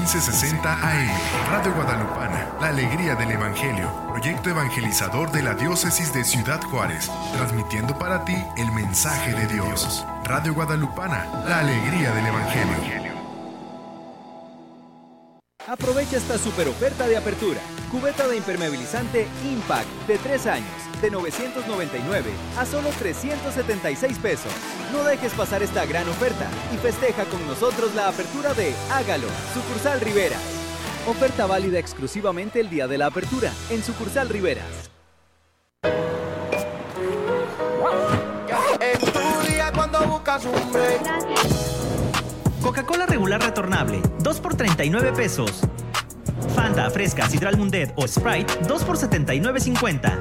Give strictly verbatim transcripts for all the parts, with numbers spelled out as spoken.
quince sesenta A M. Radio Guadalupana, la alegría del Evangelio. Proyecto evangelizador de la Diócesis de Ciudad Juárez. Transmitiendo para ti el mensaje de Dios. Radio Guadalupana, la alegría del Evangelio. Aprovecha esta super oferta de apertura. Cubeta de impermeabilizante Impact de tres años, de novecientos noventa y nueve a solo trescientos setenta y seis pesos. No dejes pasar esta gran oferta y festeja con nosotros la apertura de Hágalo, Sucursal Riveras. Oferta válida exclusivamente el día de la apertura en Sucursal Riveras. En tu día cuando buscas un break. Coca-Cola regular retornable, dos por treinta y nueve pesos. Fanta, Fresca, Sidral Mundet o Sprite, dos por setenta y nueve cincuenta.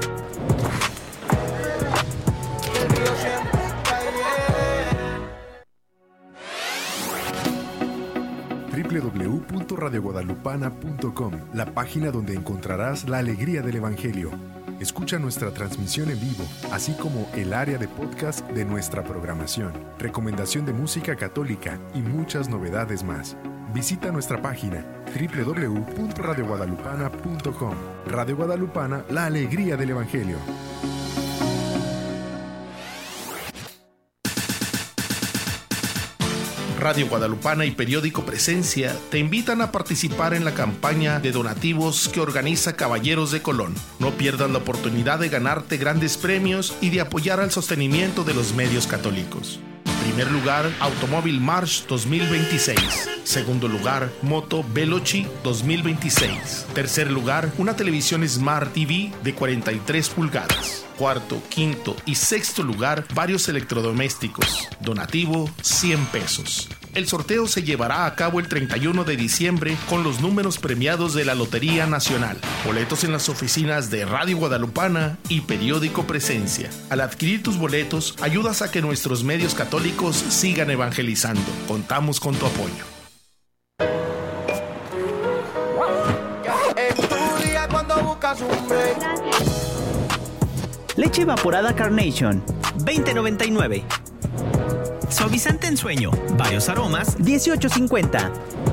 doble u doble u doble u punto radio guadalupana punto com, la página donde encontrarás la alegría del Evangelio. Escucha nuestra transmisión en vivo, así como el área de podcast de nuestra programación, recomendación de música católica y muchas novedades más. Visita nuestra página doble u doble u doble u punto radio guadalupana punto com. Radio Guadalupana, la alegría del Evangelio. Radio Guadalupana y Periódico Presencia te invitan a participar en la campaña de donativos que organiza Caballeros de Colón. No pierdas la oportunidad de ganarte grandes premios y de apoyar al sostenimiento de los medios católicos. Primer lugar, Automóvil March dos mil veintiséis. Segundo lugar, Moto Veloci dos mil veintiséis. Tercer lugar, una televisión Smart T V de cuarenta y tres pulgadas. Cuarto, quinto y sexto lugar, varios electrodomésticos. Donativo, cien pesos. El sorteo se llevará a cabo el treinta y uno de diciembre con los números premiados de la Lotería Nacional. Boletos en las oficinas de Radio Guadalupana y Periódico Presencia. Al adquirir tus boletos, ayudas a que nuestros medios católicos sigan evangelizando. Contamos con tu apoyo. En tu día cuando buscas un break. Leche evaporada Carnation, veinte noventa y nueve. Suavizante en sueño, varios aromas, dieciocho cincuenta.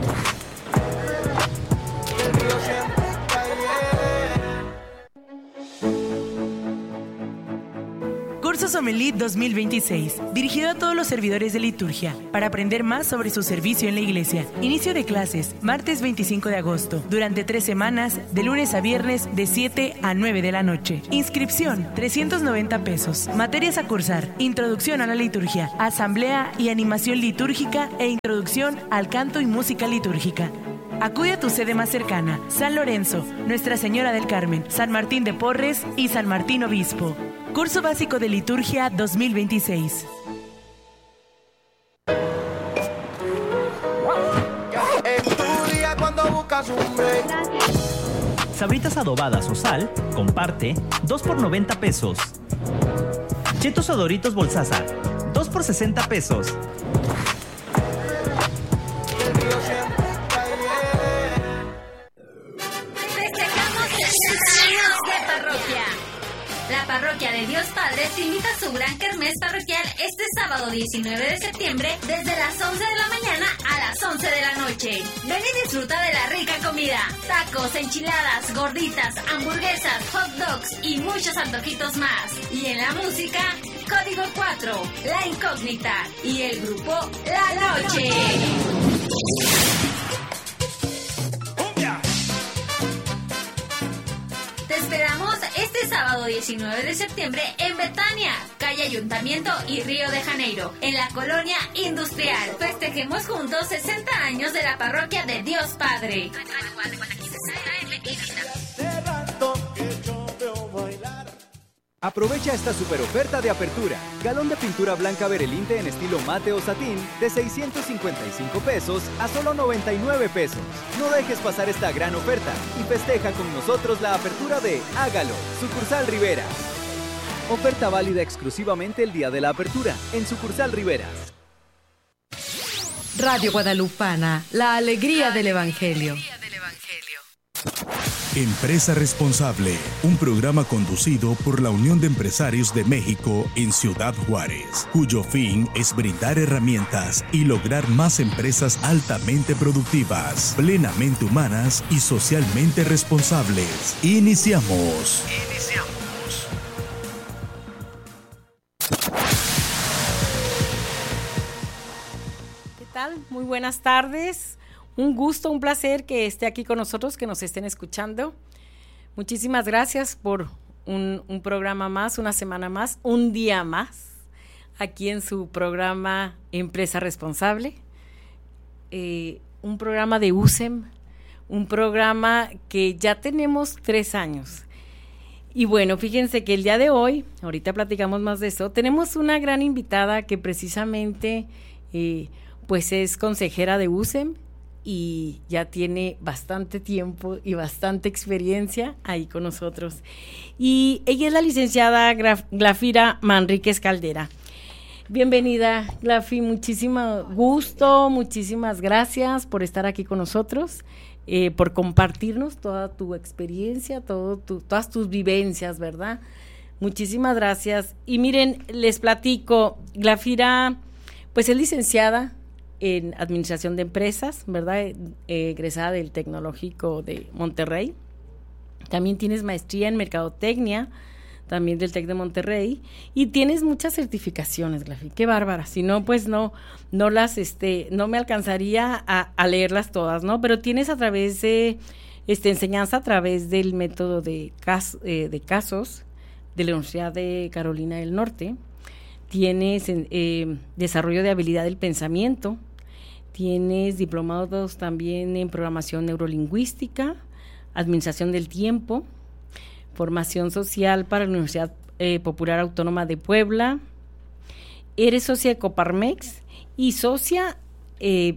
Curso Sommelier dos mil veintiséis, dirigido a todos los servidores de liturgia, para aprender más sobre su servicio en la iglesia. Inicio de clases, martes veinticinco de agosto, durante tres semanas, de lunes a viernes, de siete a nueve de la noche. Inscripción, trescientos noventa pesos. Materias a cursar, introducción a la liturgia, asamblea y animación litúrgica e introducción al canto y música litúrgica. Acude a tu sede más cercana, San Lorenzo, Nuestra Señora del Carmen, San Martín de Porres y San Martín Obispo. Curso Básico de Liturgia dos mil veintiséis. En tu día cuando buscas un break. Sabritas adobadas o sal, comparte, dos por noventa pesos. Chetos o Doritos Bolsaza, dos por sesenta pesos. La Parroquia de Dios Padre te invita a su gran kermés parroquial este sábado diecinueve de septiembre desde las once de la mañana a las once de la noche. Ven y disfruta de la rica comida, tacos, enchiladas, gorditas, hamburguesas, hot dogs y muchos antojitos más. Y en la música, Código cuatro, La Incógnita y el grupo La Noche. Te esperamos este sábado diecinueve de septiembre en Betania, calle Ayuntamiento y Río de Janeiro, en la colonia industrial. Festejemos juntos sesenta años de la Parroquia de Dios Padre. Aprovecha esta super oferta de apertura. Galón de pintura blanca Berelinte en estilo mate o satín de seiscientos cincuenta y cinco pesos a solo noventa y nueve pesos. No dejes pasar esta gran oferta y festeja con nosotros la apertura de Hágalo, Sucursal Riveras. Oferta válida exclusivamente el día de la apertura en Sucursal Riveras. Radio Guadalupana, la alegría del Evangelio. La alegría del Evangelio. Empresa Responsable, un programa conducido por la Unión de Empresarios de México en Ciudad Juárez, cuyo fin es brindar herramientas y lograr más empresas altamente productivas, plenamente humanas y socialmente responsables. Iniciamos. Iniciamos. ¿Qué tal? Muy buenas tardes. Un gusto, un placer que esté aquí con nosotros, que nos estén escuchando. Muchísimas gracias por un, un programa más, una semana más, un día más, aquí en su programa Empresa Responsable. Eh, un programa de U S E M, un programa que ya tenemos tres años. Y bueno, fíjense que el día de hoy, ahorita platicamos más de eso, tenemos una gran invitada que precisamente eh, pues es consejera de U S E M, y ya tiene bastante tiempo y bastante experiencia ahí con nosotros. Y ella es la licenciada Graf- Glafira Manríquez Caldera. Bienvenida, Glafi, muchísimo gusto, muchísimas gracias por estar aquí con nosotros, eh, por compartirnos toda tu experiencia, todo tu, todas tus vivencias, ¿verdad? Muchísimas gracias. Y miren, les platico, Glafira, pues es licenciada en Administración de Empresas, ¿verdad? Eh, egresada del Tecnológico de Monterrey. También tienes maestría en Mercadotecnia, también del Tec de Monterrey, y tienes muchas certificaciones, Glafi. Qué bárbara. Si no, pues no, no las, este, no me alcanzaría a, a leerlas todas, ¿no? Pero tienes a través de, este, enseñanza a través del método de, cas, eh, de casos de la Universidad de Carolina del Norte. Tienes eh, desarrollo de habilidad del pensamiento. Tienes diplomados también en programación neurolingüística, administración del tiempo, formación social para la Universidad eh, Popular Autónoma de Puebla. Eres socia de Coparmex y socia eh,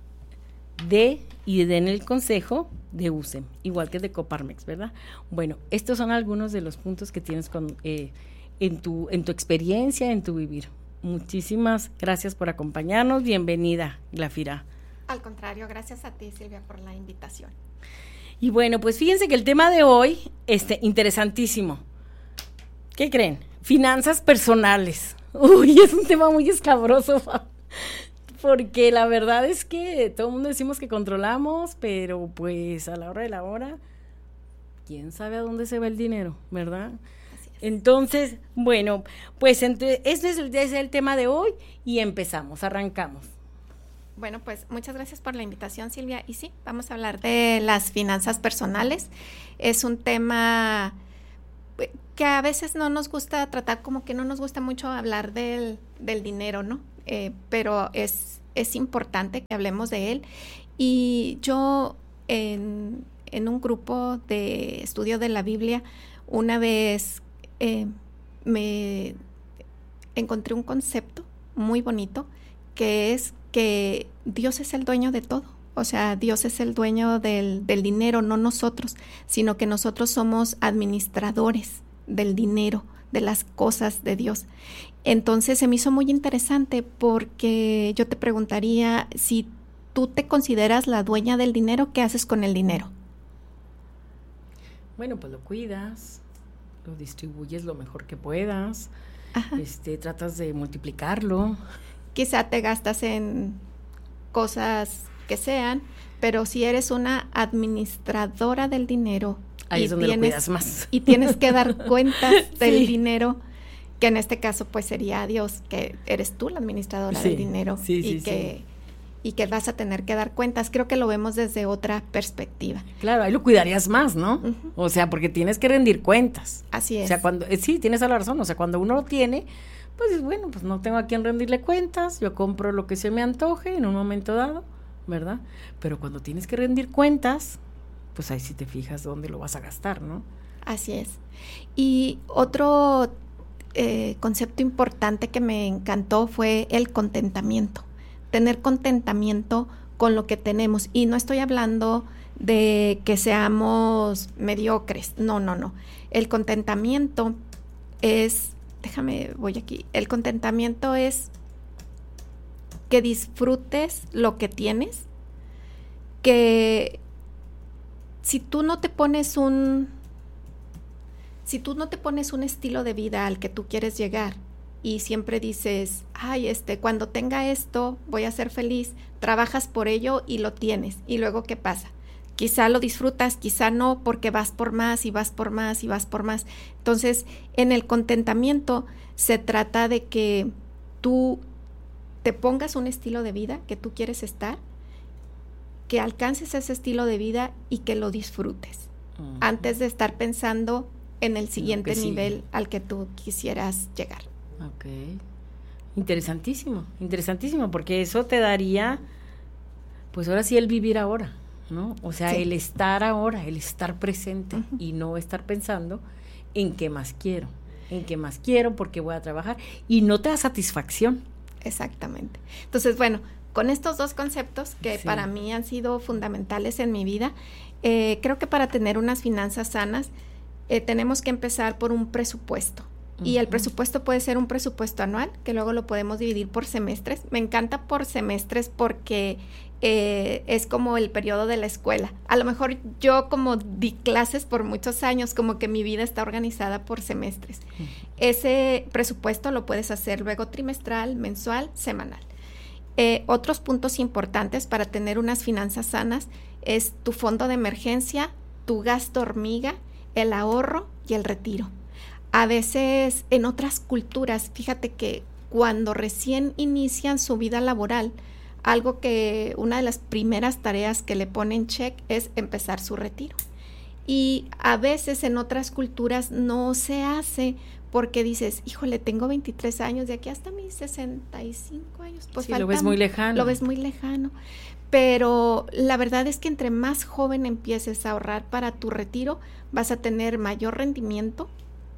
de y de en el consejo de U S E M, igual que de Coparmex, ¿verdad? Bueno, estos son algunos de los puntos que tienes con, eh, en tu, en tu experiencia, en tu vivir. Muchísimas gracias por acompañarnos. Bienvenida, Glafira. Al contrario, gracias a ti, Silvia, por la invitación. Y bueno, pues fíjense que el tema de hoy, este, interesantísimo. ¿Qué creen? Finanzas personales. Uy, es un tema muy escabroso, porque la verdad es que todo el mundo decimos que controlamos, pero pues a la hora de la hora, ¿quién sabe a dónde se va el dinero, verdad? Entonces, bueno, pues entre, este es el, es el tema de hoy y empezamos, arrancamos. Bueno, pues muchas gracias por la invitación, Silvia. Y sí, vamos a hablar de las finanzas personales. Es un tema que a veces no nos gusta tratar, como que no nos gusta mucho hablar del, del dinero, ¿no? Eh, pero es, es importante que hablemos de él. Y yo en, en un grupo de estudio de la Biblia, una vez Eh, me encontré un concepto muy bonito, que es que Dios es el dueño de todo. O sea, Dios es el dueño del, del dinero, no nosotros, sino que nosotros somos administradores del dinero, de las cosas de Dios. Entonces se me hizo muy interesante, porque yo te preguntaría, si tú te consideras la dueña del dinero, ¿qué haces con el dinero? Bueno, pues lo cuidas, lo distribuyes lo mejor que puedas, este, tratas de multiplicarlo. Quizá te gastas en cosas que sean, pero si eres una administradora del dinero, ahí y es donde tienes, lo cuidas más. Y tienes que dar cuentas del Sí. dinero, que en este caso pues sería Dios, que eres tú la administradora Sí, del dinero, sí, y sí, que sí. y que vas a tener que dar cuentas. Creo que lo vemos desde otra perspectiva. Claro, ahí lo cuidarías más, ¿no? Uh-huh. O sea, porque tienes que rendir cuentas. Así es. O sea, cuando, eh, sí, tienes toda la razón, o sea, cuando uno lo tiene, pues bueno, pues no tengo a quién rendirle cuentas, yo compro lo que se me antoje en un momento dado, ¿verdad? Pero cuando tienes que rendir cuentas, pues ahí sí te fijas dónde lo vas a gastar, ¿no? Así es. Y otro eh, concepto importante que me encantó fue el contentamiento. Tener contentamiento con lo que tenemos. Y no estoy hablando de que seamos mediocres. No, no, no. El contentamiento es, déjame, voy aquí. El contentamiento es que disfrutes lo que tienes, que si tú no te pones un, si tú no te pones un estilo de vida al que tú quieres llegar y siempre dices, ay, este, cuando tenga esto voy a ser feliz, trabajas por ello y lo tienes, y luego ¿qué pasa? Quizá lo disfrutas, quizá no, porque vas por más y vas por más y vas por más. Entonces, en el contentamiento se trata de que tú te pongas un estilo de vida que tú quieres estar, que alcances ese estilo de vida y que lo disfrutes, uh-huh. antes de estar pensando en el siguiente nivel al que tú quisieras llegar. Ok. Interesantísimo, interesantísimo, porque eso te daría, pues ahora sí, el vivir ahora, ¿no? O sea, sí. el estar ahora, el estar presente, uh-huh. y no estar pensando en qué más quiero, en qué más quiero, porque voy a trabajar, y no te da satisfacción. Exactamente. Entonces, bueno, con estos dos conceptos que sí. para mí han sido fundamentales en mi vida, eh, creo que para tener unas finanzas sanas, eh, tenemos que empezar por un presupuesto. Uh-huh. Y el presupuesto puede ser un presupuesto anual, que luego lo podemos dividir por semestres. Me encanta por semestres porque eh, es como el periodo de la escuela. A lo mejor yo como di clases por muchos años, como que mi vida está organizada por semestres. Uh-huh. Ese presupuesto lo puedes hacer luego trimestral, mensual, semanal. Eh, otros puntos importantes para tener unas finanzas sanas es tu fondo de emergencia, tu gasto hormiga, el ahorro y el retiro. A veces en otras culturas, fíjate que cuando recién inician su vida laboral, algo que una de las primeras tareas que le ponen check es empezar su retiro. Y a veces en otras culturas no se hace porque dices, híjole, tengo veintitrés años, de aquí hasta mis sesenta y cinco años. Pues sí, faltan, lo ves muy lejano. Lo ves muy lejano. Pero la verdad es que entre más joven empieces a ahorrar para tu retiro, vas a tener mayor rendimiento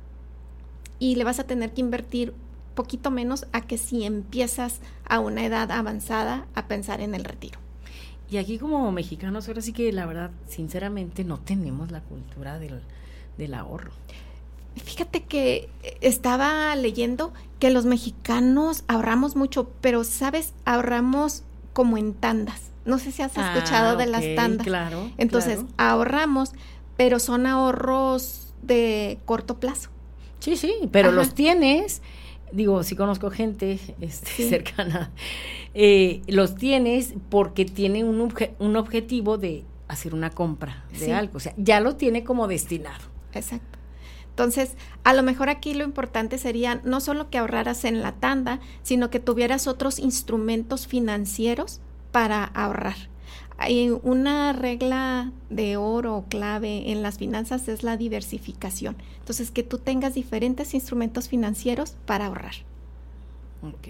y le vas a tener que invertir poquito menos a que si empiezas a una edad avanzada a pensar en el retiro. Y aquí como mexicanos, ahora sí que la verdad, sinceramente, no tenemos la cultura del, del ahorro. Fíjate que estaba leyendo que los mexicanos ahorramos mucho, pero, ¿sabes? Ahorramos como en tandas. No sé si has escuchado ah, de okay, las tandas. Claro, Entonces, claro. ahorramos, pero son ahorros de corto plazo. Sí, sí, pero Ajá. los tienes, digo, sí conozco gente este, sí. cercana, eh, los tienes porque tienen un, obje, un objetivo de hacer una compra de sí. algo, o sea, ya lo tiene como destinado. Exacto. Entonces, a lo mejor aquí lo importante sería no solo que ahorraras en la tanda, sino que tuvieras otros instrumentos financieros para ahorrar. Hay una regla de oro clave en las finanzas es la diversificación. Entonces, que tú tengas diferentes instrumentos financieros para ahorrar. Ok.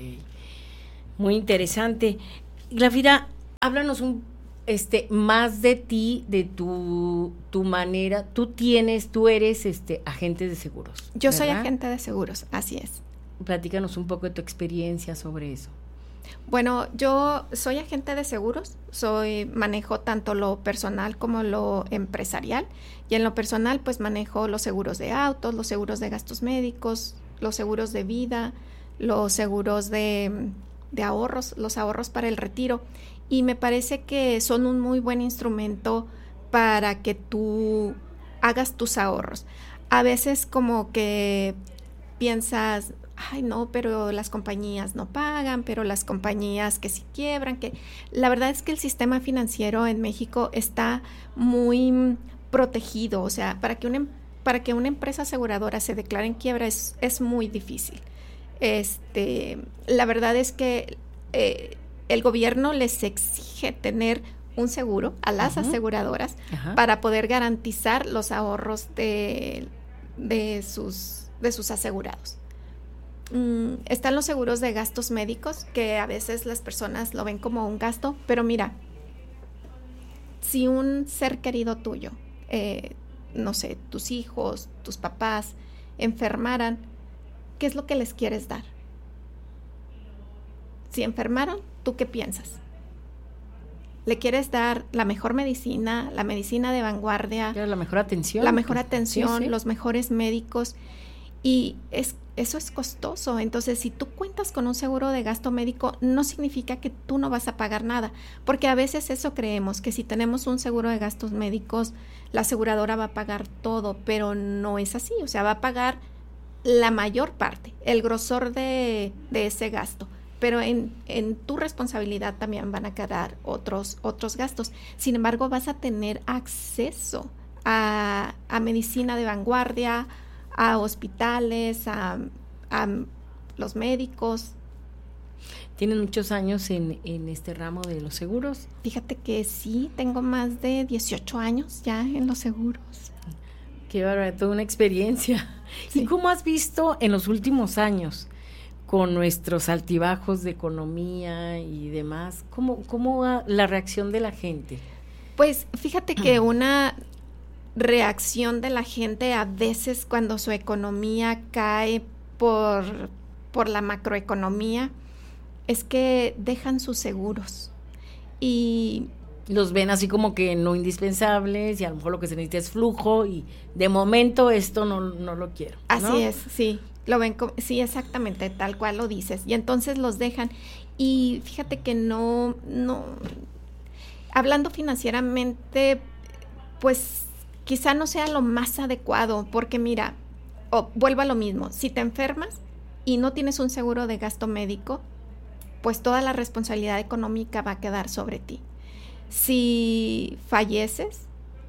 Muy interesante. Glafira, háblanos un este más de ti, de tu tu manera. Tú tienes, tú eres este agente de seguros. Yo ¿verdad? soy agente de seguros, así es. Platícanos un poco de tu experiencia sobre eso. Bueno, yo soy agente de seguros, soy manejo tanto lo personal como lo empresarial, y en lo personal pues manejo los seguros de autos, los seguros de gastos médicos, los seguros de vida, los seguros de, de ahorros, los ahorros para el retiro, y me parece que son un muy buen instrumento para que tú hagas tus ahorros. A veces como que piensas, ay no, pero las compañías no pagan, pero las compañías que sí quiebran, que la verdad es que el sistema financiero en México está muy protegido, o sea, para que una, para que una empresa aseguradora se declare en quiebra es, es muy difícil. Este, la verdad es que eh, el gobierno les exige tener un seguro a las uh-huh. aseguradoras uh-huh. para poder garantizar los ahorros de, de, sus, de sus asegurados. Mm, están los seguros de gastos médicos, que a veces las personas lo ven como un gasto, pero mira, si un ser querido tuyo, eh, no sé, tus hijos, tus papás, enfermaran, ¿qué es lo que les quieres dar? Si enfermaron, ¿tú qué piensas? ¿Le quieres dar la mejor medicina, la medicina de vanguardia? La mejor atención. La mejor atención, sí, sí. los mejores médicos. Y es, eso es costoso. Entonces, si tú cuentas con un seguro de gasto médico, no significa que tú no vas a pagar nada, porque a veces eso creemos, que si tenemos un seguro de gastos médicos, la aseguradora va a pagar todo, pero no es así. O sea, va a pagar la mayor parte, el grosor de, de ese gasto. Pero en, en tu responsabilidad también van a quedar otros, otros gastos. Sin embargo, vas a tener acceso a, a medicina de vanguardia, a hospitales, a, a los médicos. ¿Tienen muchos años en, en este ramo de los seguros? Fíjate que sí, tengo más de dieciocho años ya en los seguros. Qué bárbaro, toda una experiencia. Sí. ¿Y cómo has visto en los últimos años, con nuestros altibajos de economía y demás, cómo, cómo va la reacción de la gente? Pues fíjate que una reacción de la gente a veces cuando su economía cae por, por la macroeconomía es que dejan sus seguros y los ven así como que no indispensables y a lo mejor lo que se necesita es flujo y de momento esto no, no lo quiero, ¿no? Así es, sí, lo ven como, sí, exactamente, tal cual lo dices, y entonces los dejan. Y fíjate que no, no, hablando financieramente, pues quizá no sea lo más adecuado, porque mira, oh, vuelvo a lo mismo, si te enfermas y no tienes un seguro de gasto médico, pues toda la responsabilidad económica va a quedar sobre ti. Si falleces,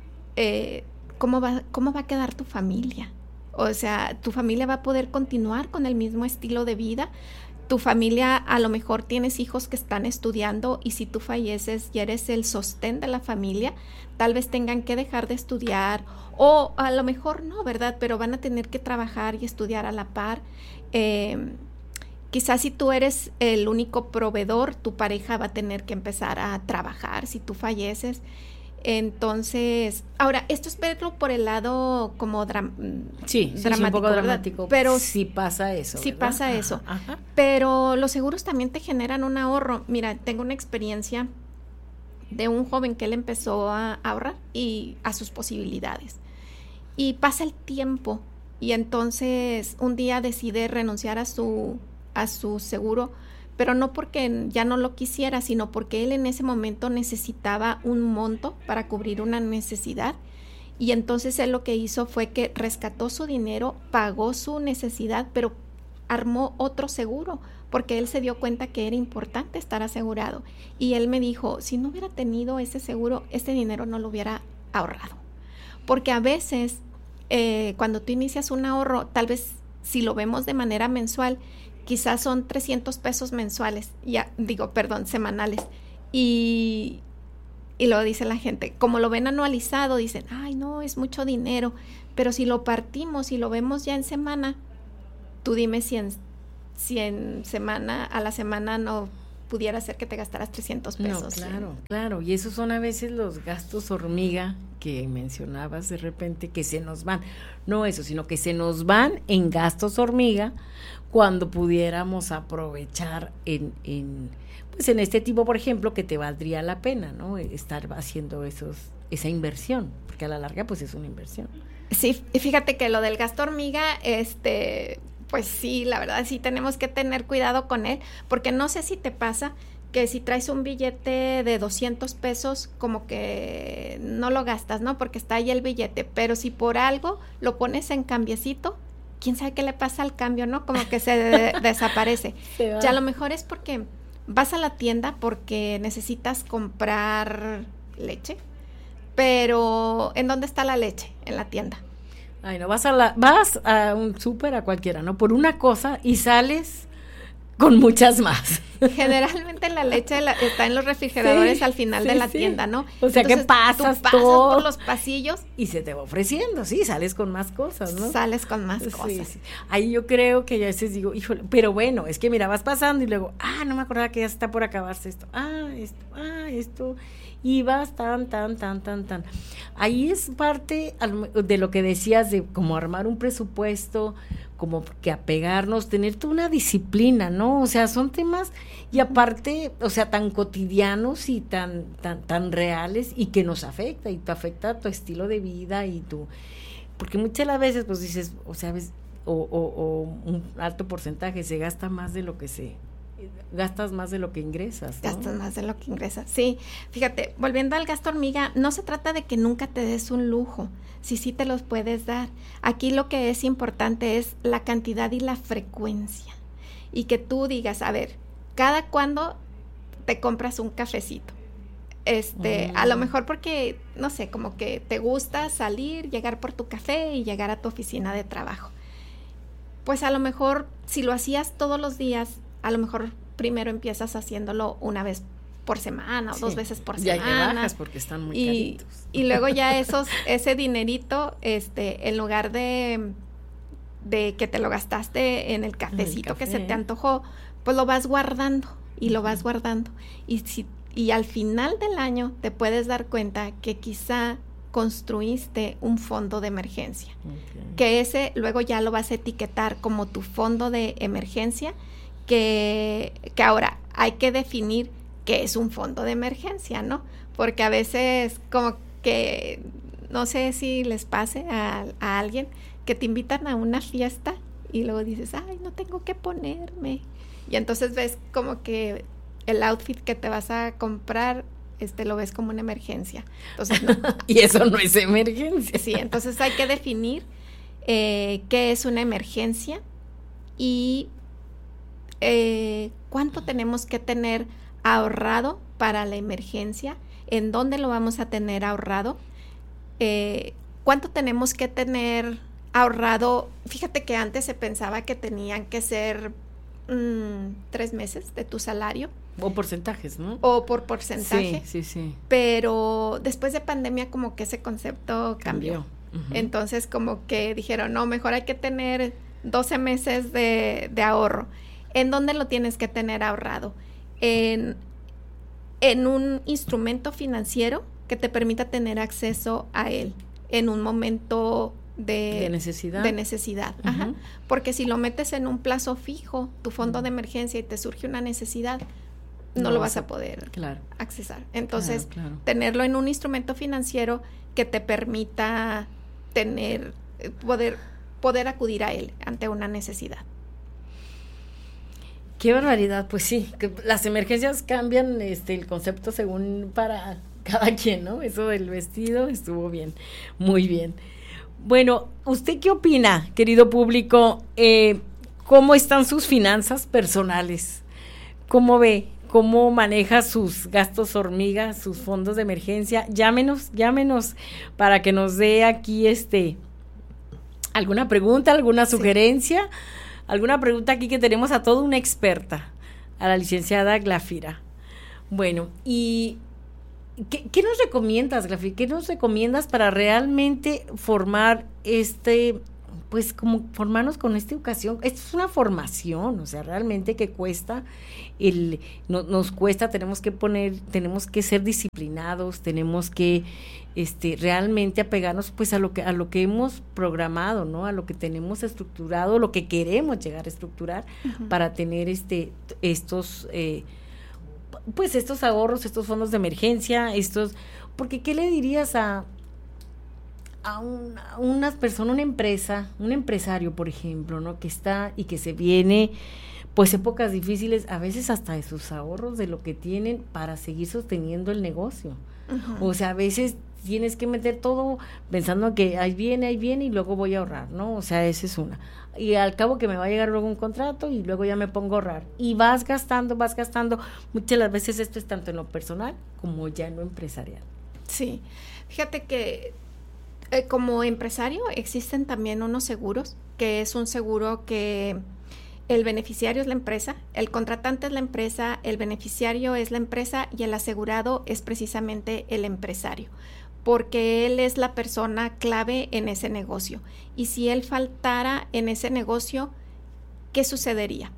eh, ¿cómo va, cómo va a quedar tu familia? O sea, tu familia va a poder continuar con el mismo estilo de vida. Tu familia, a lo mejor tienes hijos que están estudiando y si tú falleces y eres el sostén de la familia, tal vez tengan que dejar de estudiar o a lo mejor no, ¿verdad? Pero van a tener que trabajar y estudiar a la par. Eh, quizás si tú eres el único proveedor, tu pareja va a tener que empezar a trabajar si tú falleces. Entonces, ahora, esto es verlo por el lado como dram- sí, sí, dramático, sí, un poco ¿verdad? dramático, pero sí pasa eso, sí ¿verdad? pasa Ajá, eso, ajá. Pero los seguros también te generan un ahorro. Mira, tengo una experiencia de un joven que él empezó a ahorrar y a sus posibilidades y pasa el tiempo y entonces un día decide renunciar a su a su seguro, pero no porque ya no lo quisiera, sino porque él en ese momento necesitaba un monto para cubrir una necesidad. Y entonces él lo que hizo fue que rescató su dinero, pagó su necesidad, pero armó otro seguro, porque él se dio cuenta que era importante estar asegurado. Y él me dijo, si no hubiera tenido ese seguro, este dinero no lo hubiera ahorrado. Porque a veces, eh, cuando tú inicias un ahorro, tal vez si lo vemos de manera mensual, quizás son trescientos pesos mensuales, ya digo, perdón, semanales, y, y luego dice la gente, como lo ven anualizado, dicen, ay no, es mucho dinero, pero si lo partimos y lo vemos ya en semana, tú dime si en, si en semana, a la semana no pudiera ser que te gastaras trescientos pesos. No, claro, ¿sí? Claro, y esos son a veces los gastos hormiga que mencionabas de repente que se nos van, no eso, sino que se nos van en gastos hormiga cuando pudiéramos aprovechar en, en pues en este tipo, por ejemplo, que te valdría la pena, ¿no? Estar haciendo esos esa inversión, porque a la larga pues es una inversión. Sí, fíjate que lo del gasto hormiga, este, pues sí, la verdad sí tenemos que tener cuidado con él, porque no sé si te pasa que si traes un billete de doscientos pesos, como que no lo gastas, ¿no? Porque está ahí el billete, pero si por algo lo pones en cambiecito, quién sabe qué le pasa al cambio, ¿no? Como que se de- desaparece. Ya a lo mejor es porque vas a la tienda porque necesitas comprar leche, pero ¿en dónde está la leche? En la tienda. Ay, no, vas a la, vas a un súper a cualquiera, ¿no? Por una cosa y sales con muchas más. Generalmente la leche la, está en los refrigeradores Sí, al final sí, de la sí. tienda, ¿no? O sea, Entonces, que pasas, tú pasas todo por los pasillos y se te va ofreciendo, sí, sales con más cosas, ¿no? Sales con más Sí, cosas. sí. Ahí yo creo que ya a veces digo, híjole, pero bueno, es que mira, vas pasando y luego, ah, no me acordaba que ya está por acabarse esto, ah, esto, ah, esto, y vas tan, tan, tan, tan, tan. Ahí es parte de lo que decías de como armar un presupuesto, como que apegarnos, tener toda una disciplina, ¿no? O sea, son temas, y aparte, o sea, tan cotidianos y tan, tan, tan reales, y que nos afecta, y te afecta tu estilo de vida y tu, porque muchas de las veces, pues dices, o sea, ves, o, o, o un alto porcentaje se gasta más de lo que se gastas más de lo que ingresas, ¿no? Gastas más de lo que ingresas, sí. Fíjate, volviendo al gasto hormiga, no se trata de que nunca te des un lujo, sí, sí te los puedes dar. Aquí lo que es importante es la cantidad y la frecuencia, y que tú digas, a ver, ¿cada cuándo te compras un cafecito? Este, mm. a lo mejor porque, no sé, como que te gusta salir, llegar por tu café y llegar a tu oficina de trabajo. Pues a lo mejor, si lo hacías todos los días, a lo mejor primero empiezas haciéndolo una vez por semana o sí, dos veces por semana. Ya bajas porque están muy y, caritos. Y luego ya esos, ese dinerito, este, en lugar de, de que te lo gastaste en el cafecito el café. que se te antojó, pues lo vas guardando y uh-huh. lo vas guardando. Y si, y al final del año te puedes dar cuenta que quizá construiste un fondo de emergencia. Okay. Que ese luego ya lo vas a etiquetar como tu fondo de emergencia. Que, que ahora hay que definir qué es un fondo de emergencia, ¿no? Porque a veces como que, no sé si les pase a, a alguien que te invitan a una fiesta y luego dices, ay, no tengo qué ponerme. Y entonces ves como que el outfit que te vas a comprar, este, lo ves como una emergencia. Entonces, no. Y eso no es emergencia. Sí, entonces hay que definir eh, qué es una emergencia y Eh, cuánto tenemos que tener ahorrado para la emergencia, en dónde lo vamos a tener ahorrado, eh, cuánto tenemos que tener ahorrado. Fíjate que antes se pensaba que tenían que ser mmm, tres meses de tu salario. O porcentajes, ¿no? O por porcentaje. Sí, sí, sí. Pero después de pandemia como que ese concepto cambió. cambió. Uh-huh. Entonces como que dijeron, no, mejor hay que tener doce meses de, de ahorro. ¿En dónde lo tienes que tener ahorrado? En, en un instrumento financiero que te permita tener acceso a él en un momento de, de necesidad. De necesidad. Uh-huh. Ajá. Porque si lo metes en un plazo fijo, tu fondo uh-huh. de emergencia, y te surge una necesidad, no, no lo vas a poder claro. accesar. Entonces, claro, claro. tenerlo en un instrumento financiero que te permita tener, poder, poder acudir a él ante una necesidad. Qué barbaridad, pues sí, que las emergencias cambian este el concepto según para cada quien, ¿no? Eso del vestido estuvo bien, muy bien. Bueno, ¿usted qué opina, querido público? Eh, ¿Cómo están sus finanzas personales? ¿Cómo ve? ¿Cómo maneja sus gastos hormiga, sus fondos de emergencia? Llámenos, llámenos para que nos dé aquí este alguna pregunta, alguna sugerencia. Sí. Alguna pregunta aquí que tenemos a toda una experta, a la licenciada Glafira. Bueno, y ¿qué, qué nos recomiendas, Glafira? ¿Qué nos recomiendas para realmente formar este, pues como formarnos con esta educación? Esto es una formación, o sea, realmente que cuesta, el, no, nos cuesta, tenemos que poner, tenemos que ser disciplinados, tenemos que este realmente apegarnos pues a lo que a lo que hemos programado, ¿no? A lo que tenemos estructurado, lo que queremos llegar a estructurar uh-huh. para tener este estos eh, pues estos ahorros, estos fondos de emergencia, estos, porque ¿qué le dirías a a, un, a una persona, una empresa, un empresario, por ejemplo, ¿no? Que está y que se viene pues épocas difíciles, a veces hasta de sus ahorros, de lo que tienen para seguir sosteniendo el negocio. Uh-huh. O sea, a veces tienes que meter todo pensando que ahí viene, ahí viene y luego voy a ahorrar, ¿no? O sea, esa es una. Y al cabo que me va a llegar luego un contrato y luego ya me pongo a ahorrar. Y vas gastando, vas gastando. Muchas de las veces esto es tanto en lo personal como ya en lo empresarial. Sí, fíjate que eh, como empresario existen también unos seguros, que es un seguro que el beneficiario es la empresa, el contratante es la empresa, el beneficiario es la empresa y el asegurado es precisamente el empresario, porque él es la persona clave en ese negocio. Y si él faltara en ese negocio, ¿qué sucedería?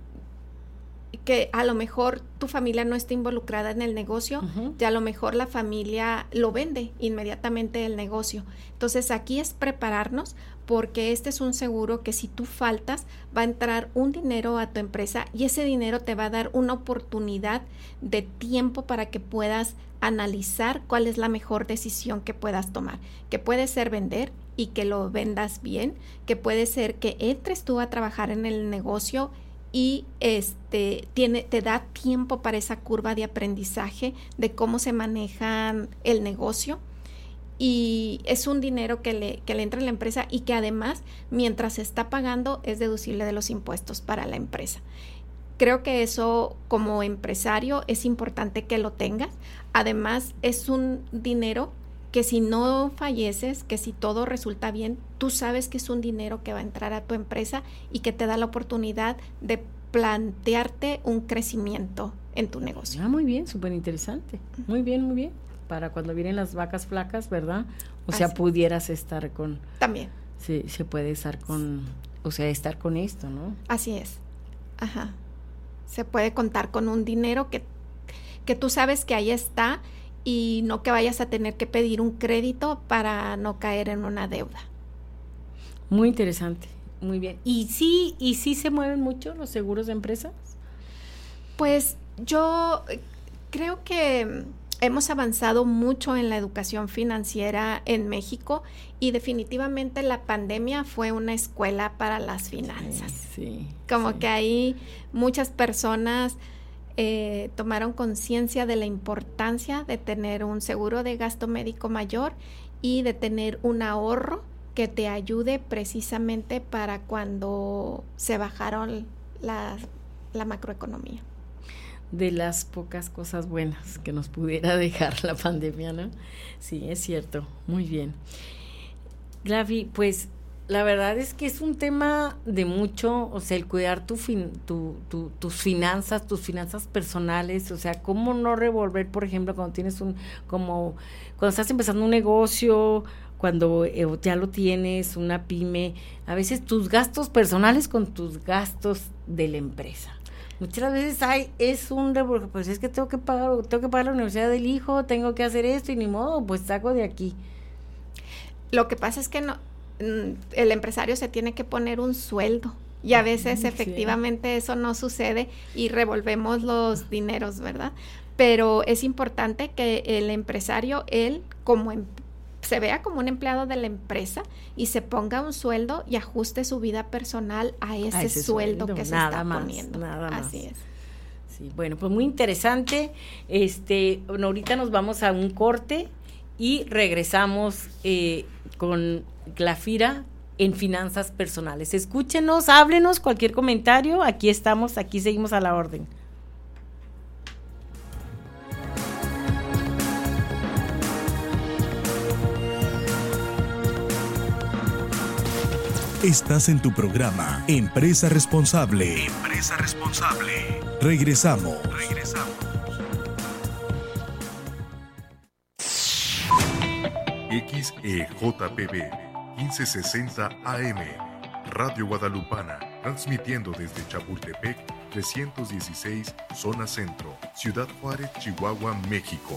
Que a lo mejor tu familia no está involucrada en el negocio, uh-huh. y a lo mejor la familia lo vende inmediatamente el negocio. Entonces aquí es prepararnos, porque este es un seguro que si tú faltas va a entrar un dinero a tu empresa y ese dinero te va a dar una oportunidad de tiempo para que puedas analizar cuál es la mejor decisión que puedas tomar, que puede ser vender, y que lo vendas bien, que puede ser que entres tú a trabajar en el negocio y este tiene, te da tiempo para esa curva de aprendizaje de cómo se maneja el negocio, y es un dinero que le, que le entra a la empresa y que además, mientras se está pagando, es deducible de los impuestos para la empresa. Creo que eso, como empresario, es importante que lo tengas. Además, es un dinero que si no falleces, que si todo resulta bien, tú sabes que es un dinero que va a entrar a tu empresa y que te da la oportunidad de plantearte un crecimiento en tu negocio. Ah, muy bien, súper interesante. Muy bien, muy bien. Para cuando vienen las vacas flacas, ¿verdad? O sea, Así. pudieras estar con... También. Sí, se puede estar con... O sea, estar con esto, ¿no? Así es. Ajá. Se puede contar con un dinero que, que tú sabes que ahí está, y no que vayas a tener que pedir un crédito para no caer en una deuda. Muy interesante, muy bien. ¿Y sí, y sí se mueven mucho los seguros de empresas? Pues yo creo que hemos avanzado mucho en la educación financiera en México, y definitivamente la pandemia fue una escuela para las finanzas. Sí, sí, Como sí. que ahí muchas personas Eh, tomaron conciencia de la importancia de tener un seguro de gasto médico mayor y de tener un ahorro que te ayude precisamente para cuando se bajaron la, la macroeconomía. De las pocas cosas buenas que nos pudiera dejar la pandemia, ¿no? Sí, es cierto, muy bien. Gaby, pues la verdad es que es un tema de mucho, o sea, el cuidar tu fin, tu, tu, tus finanzas, tus finanzas personales, o sea, cómo no revolver, por ejemplo, cuando tienes un, como, cuando estás empezando un negocio, cuando eh, ya lo tienes, una pyme, a veces tus gastos personales con tus gastos de la empresa. Muchas veces hay, es un revolver, pues es que tengo que pagar, tengo que pagar la universidad del hijo, tengo que hacer esto y ni modo, pues saco de aquí. Lo que pasa es que no, el empresario se tiene que poner un sueldo, y a veces sí. efectivamente eso no sucede y revolvemos los dineros, ¿verdad? Pero es importante que el empresario, él como em, se vea como un empleado de la empresa y se ponga un sueldo y ajuste su vida personal a ese, a ese sueldo, sueldo que se nada está más, poniendo. Nada más. Así es. Sí, bueno, pues muy interesante. Este, bueno, ahorita nos vamos a un corte y regresamos eh, con Glafira en finanzas personales. Escúchenos, háblenos, cualquier comentario, aquí estamos, aquí seguimos a la orden. Estás en tu programa Empresa Responsable. Empresa Responsable. Regresamos. Regresamos. X E J P B quince sesenta A M, Radio Guadalupana, transmitiendo desde Chapultepec trescientos dieciséis, Zona Centro, Ciudad Juárez, Chihuahua, México.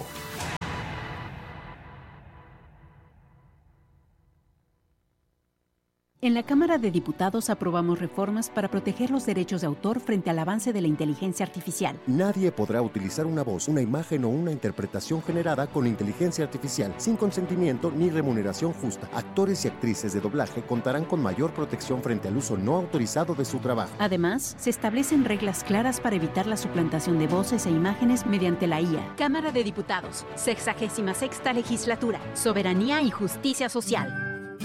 En la Cámara de Diputados aprobamos reformas para proteger los derechos de autor frente al avance de la inteligencia artificial. Nadie podrá utilizar una voz, una imagen o una interpretación generada con inteligencia artificial sin consentimiento ni remuneración justa. Actores y actrices de doblaje contarán con mayor protección frente al uso no autorizado de su trabajo. Además, se establecen reglas claras para evitar la suplantación de voces e imágenes mediante la I A. Cámara de Diputados, sexagésima sexta legislatura, soberanía y justicia social.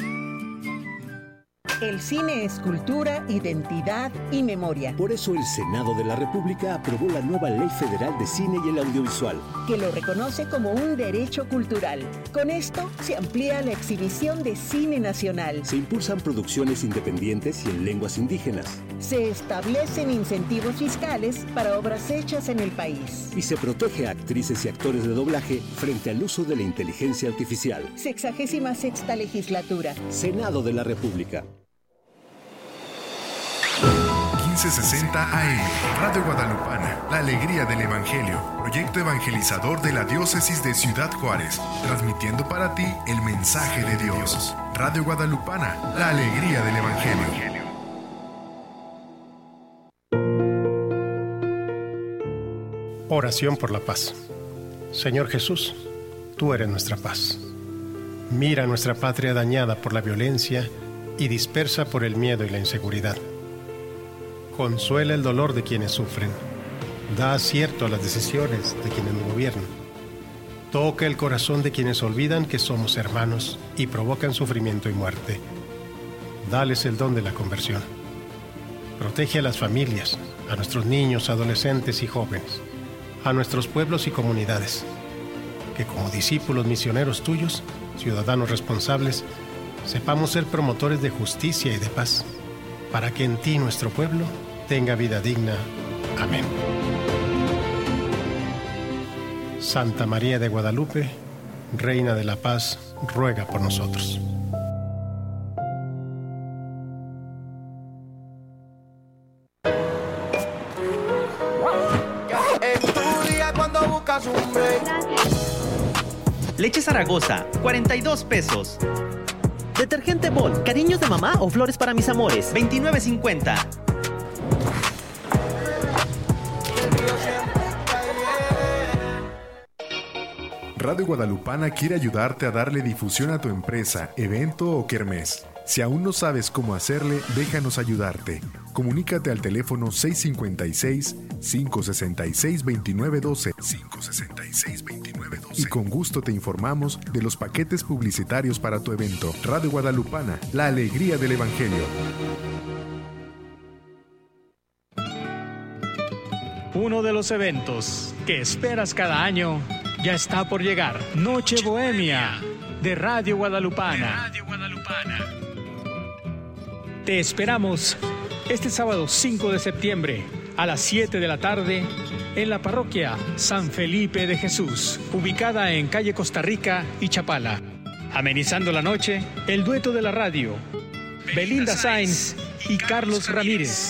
El cine es cultura, identidad y memoria. Por eso el Senado de la República aprobó la nueva Ley Federal de Cine y el Audiovisual, que lo reconoce como un derecho cultural. Con esto se amplía la exhibición de cine nacional. Se impulsan producciones independientes y en lenguas indígenas. Se establecen incentivos fiscales para obras hechas en el país. Y se protege a actrices y actores de doblaje frente al uso de la inteligencia artificial. Sexagésima sexta legislatura. Senado de la República. quince sesenta A M, Radio Guadalupana, la alegría del Evangelio, proyecto evangelizador de la diócesis de Ciudad Juárez, transmitiendo para ti el mensaje de Dios. Radio Guadalupana, la alegría del Evangelio. Oración por la paz. Señor Jesús, tú eres nuestra paz. Mira nuestra patria dañada por la violencia y dispersa por el miedo y la inseguridad. Consuela el dolor de quienes sufren. Da acierto a las decisiones de quienes nos gobiernan. Toca el corazón de quienes olvidan que somos hermanos y provocan sufrimiento y muerte. Dales el don de la conversión. Protege a las familias, a nuestros niños, adolescentes y jóvenes, a nuestros pueblos y comunidades. Que como discípulos misioneros tuyos, ciudadanos responsables, sepamos ser promotores de justicia y de paz, para que en ti nuestro pueblo tenga vida digna. Amén. Santa María de Guadalupe, Reina de la Paz, ruega por nosotros. Leche Zaragoza, cuarenta y dos pesos. Detergente Bol, cariños de mamá o flores para mis amores, veintinueve cincuenta. Radio Guadalupana quiere ayudarte a darle difusión a tu empresa, evento o kermés. Si aún no sabes cómo hacerle, déjanos ayudarte. Comunícate al teléfono seis cinco seis, cinco seis seis, dos nueve uno dos, cinco seis seis, dos nueve uno dos, y con gusto te informamos de los paquetes publicitarios para tu evento. Radio Guadalupana, la alegría del Evangelio. Uno de los eventos que esperas cada año ya está por llegar. Noche Bohemia de Radio Guadalupana. De Radio Guadalupana. Te esperamos este sábado cinco de septiembre a las siete de la tarde en la parroquia San Felipe de Jesús, ubicada en calle Costa Rica y Chapala. Amenizando la noche, el dueto de la radio, Belinda Sainz y Carlos Ramírez.